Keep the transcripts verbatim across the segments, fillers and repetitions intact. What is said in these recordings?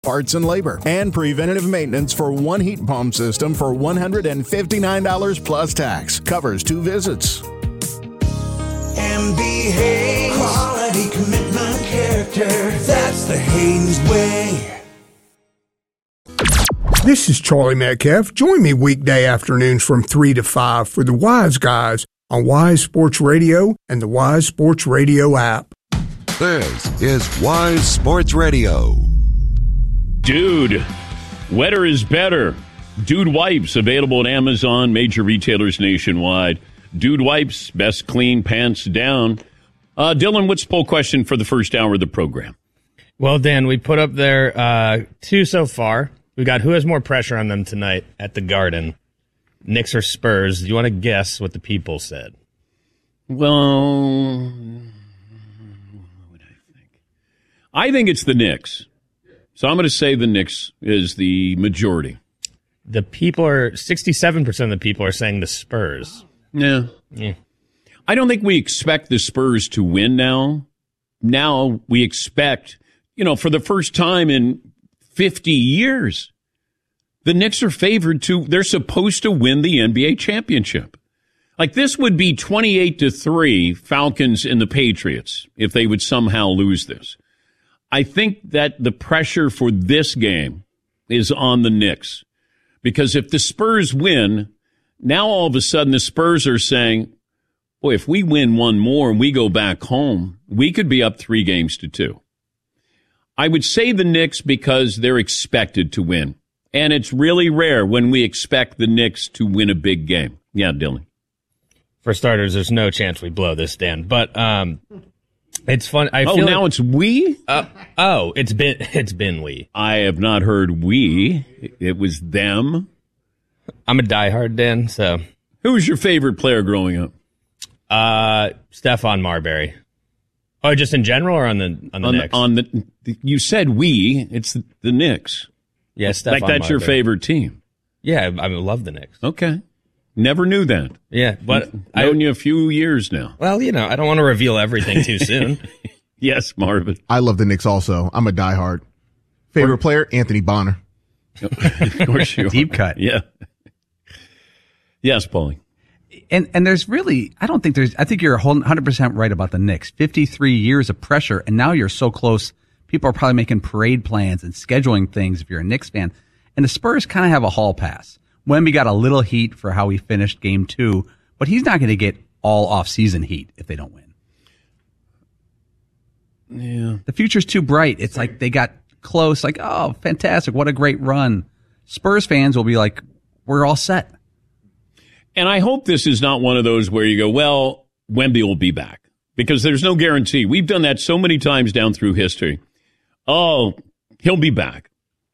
parts and labor, and preventative maintenance for one heat pump system for one hundred fifty-nine dollars plus tax. Covers two visits. M B Hayes, quality, commitment, character. That's the Hayes way. This is Charlie Metcalf. Join me weekday afternoons from three to five for the Wise Guys on Wise Sports Radio and the Wise Sports Radio app. This is Wise Sports Radio. Dude, wetter is better. Dude Wipes, available at Amazon, major retailers nationwide. Dude Wipes, best clean pants down. Uh, Dylan, what's the poll question for the first hour of the program? Well, Dan, we put up there uh, two so far. We got who has more pressure on them tonight at the Garden, Knicks or Spurs? Do you want to guess what the people said? Well, what would I think? I think it's the Knicks. So I'm going to say the Knicks is the majority. The people are, sixty-seven percent of the people are saying the Spurs. Yeah. yeah. I don't think we expect the Spurs to win now. Now we expect, you know, for the first time in fifty years, the Knicks are favored to, they're supposed to win the N B A championship. Like this would be twenty-eight to three Falcons and the Patriots if they would somehow lose this. I think that the pressure for this game is on the Knicks because if the Spurs win, now all of a sudden the Spurs are saying, boy, if we win one more and we go back home, we could be up three games to two. I would say the Knicks because they're expected to win. And it's really rare when we expect the Knicks to win a big game. Yeah, Dylan. For starters, there's no chance we blow this, Dan. But um, it's fun. I oh, feel now like, it's we? Uh, oh, it's been it's been we. I have not heard we. It was them. I'm a diehard, Dan. So, who was your favorite player growing up? Uh, Stephon Marbury. Oh, just in general, or on the on the on, Knicks? On the, you said we. It's the, the Knicks. Yeah, Stephon like that's Marbury. your favorite team. Yeah, I love the Knicks. Okay, never knew that. Yeah, but I've known you a few years now. Well, you know, I don't want to reveal everything too soon. Yes, Marvin. I love the Knicks also. I'm a diehard. Favorite or, player, Anthony Bonner. Of course you are. Deep cut. Yeah. Yes, Paulie. And and there's really, I don't think there's, I think you're one hundred percent right about the Knicks. fifty-three years of pressure, and now you're so close. People are probably making parade plans and scheduling things if you're a Knicks fan. And the Spurs kind of have a hall pass. Wemby got a little heat for how he finished game two, but he's not going to get all off-season heat if they don't win. Yeah. The future's too bright. It's like they got close, like, oh, fantastic, what a great run. Spurs fans will be like, we're all set. And I hope this is not one of those where you go, well, Wemby will be back. Because there's no guarantee. We've done that so many times down through history. Oh, he'll be back.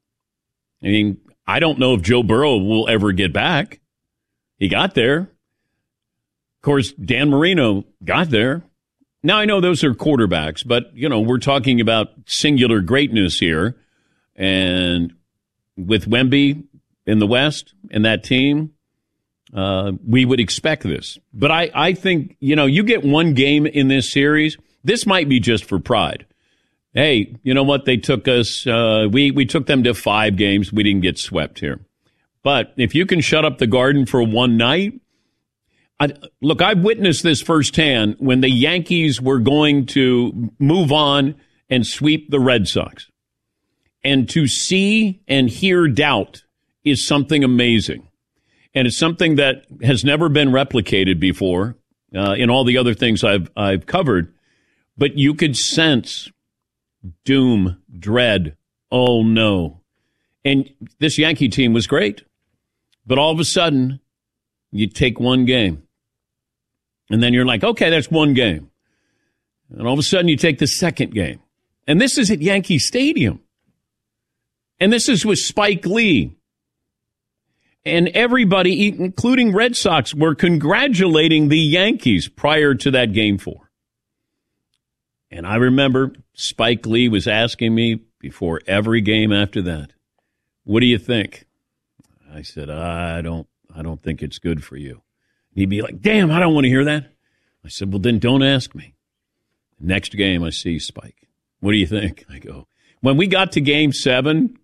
I mean, I don't know if Joe Burrow will ever get back. He got there. Of course, Dan Marino got there. Now, I know those are quarterbacks, but, you know, we're talking about singular greatness here. And with Wemby in the West and that team, uh, we would expect this. But I, I think, you know, you get one game in this series, this might be just for pride. Hey, you know what? They took us, uh, we, we took them to five games. We didn't get swept here. But if you can shut up the Garden for one night, I, look, I've witnessed this firsthand when the Yankees were going to move on and sweep the Red Sox. And to see and hear doubt is something amazing. And it's something that has never been replicated before uh, in all the other things I've I've covered. But you could sense doom, dread, oh no. And this Yankee team was great. But all of a sudden, you take one game. And then you're like, okay, that's one game. And all of a sudden, you take the second game. And this is at Yankee Stadium. And this is with Spike Lee. And everybody, including Red Sox, were congratulating the Yankees prior to that game four. And I remember Spike Lee was asking me before every game after that, what do you think? I said, I don't, I don't think it's good for you. He'd be like, damn, I don't want to hear that. I said, well, then don't ask me. Next game, I see Spike. What do you think? I go, when we got to game seven,